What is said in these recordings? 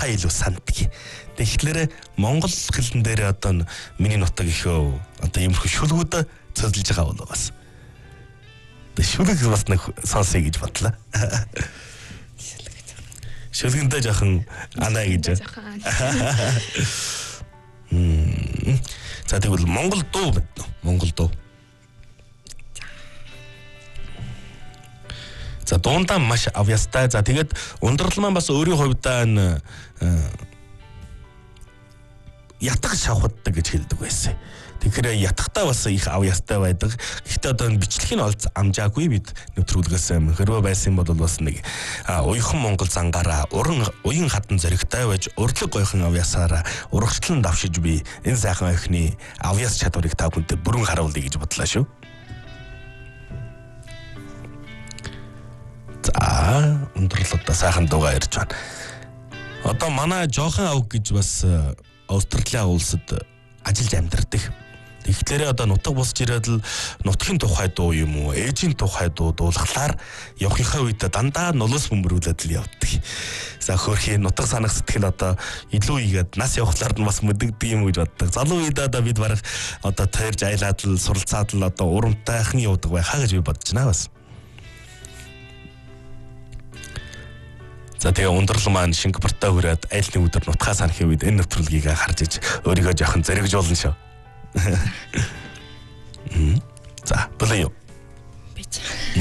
тухай илүү санддаг. Тэгэхээр монгол хэлэн дээр одоо миний нутаг ихөө одоо иймэрхүү шүлгүүд цэзлж байгаа бол бас. Шүлэг бас нэг сонсъё гэж бодлоо. Шүлгэндээ жоохон анаа гэж. За тэгвэл монгол дуу мэднэ. Монгол дуу. За дундаа маш авьяастай. За тэгээд ундрал маань бас өөрийн хувьдаа ятгах шавхаддаг гэж хэлдэг байсан. Тэгэхээр ятгахтаа бас их авьяастай байдаг. Гэхдээ одоо бичлэгийг нь олж амжаагүй бид нэвтрүүлгээс хэрвээ байсан бол бас нэг уйхан монгол зангаараа уян хатан зоригтой байж урдлаг гойхон авьяасаараа урагшлан давшиж би энэ сайхан охины авьяас чадварыг та бүхэнд бүрэн харуулъя гэж бодлоо шүү. За өндөрлөдөө сайхан дуугаа ярьж байна. Одоо манай жоохон авг гэж бас Австралийн улсад ажиллаж амьдардаг. Тэгэхээр одоо нутаг босч ирээд л нутгийн тухай дуу юм уу, ээжийн тухай дуу дуулахлаар явахынхаа үед дандаа нулус бөмбөрүүлээд л явдаг. За хөөрхийн нутаг санах сэтгэл одоо илүү игээд нас явахлаар нь бас мэддэг юм гэж боддог. Залуу үед одоо бид барах одоо тойрж айлаад л суралцаад л одоо урамтайхан явдаг байхаа гэж би бодож байна бас. За тэгээ ундрал маань Шингапуртаа хүрээд аль нэг өдөр нутгаа санахын үед энэ нэвтрүүлгийг харж иж өөрийгөө жоохон зоригжуулна шүү. За болоо. Бич.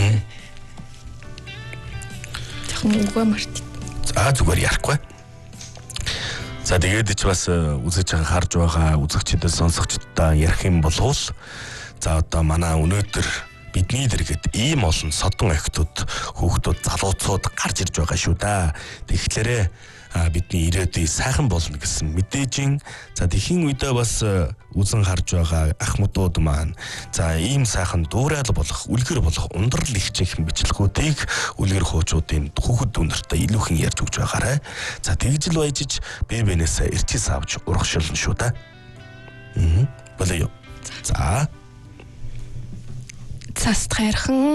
Тэгвэл үгүй март. За зүгээр ярихгүй. За тэгээд ч бас үзэж байгаа харж байгаа үзэгчдэд сонсогчдод ярих юм болвол за одоо манай өнөөдөр бидний дэргэд ийм олон содон охтууд, хүүхдүүд, залууцууд гарч ирж байгаа шүү да. Тэгэхээр бидний ирээдүй сайхан болно гэсэн мэдээжин. За тэхийн үедээ бас үзэн харж байгаа ах модууд маань за ийм сайхан дуурай болох, үлгэр болох ундрал их чихэн бичлэгүүдийг үлгэр хуучуудын хүүхэд дүнэртээ илүүхэн ярьж өгч байгаарай. За тэгж л баяжиж бэбэнээс эрчис авч урагшилна шүү да. Болоо. За. Цаст хайрхан